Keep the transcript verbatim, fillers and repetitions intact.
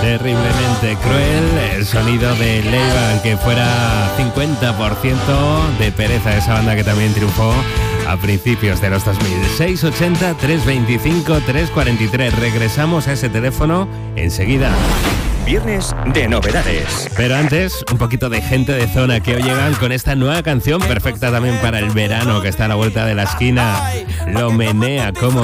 Terriblemente cruel, el sonido de Leiva, que fuera cincuenta por ciento de Pereza, esa banda que también triunfó a principios de los dos mil. seis ochenta, trescientos veinticinco, trescientos cuarenta y tres. Regresamos a ese teléfono enseguida. Viernes de novedades. Pero antes, un poquito de gente de zona que hoy llegan con esta nueva canción perfecta también para el verano, que está a la vuelta de la esquina. Lo menea como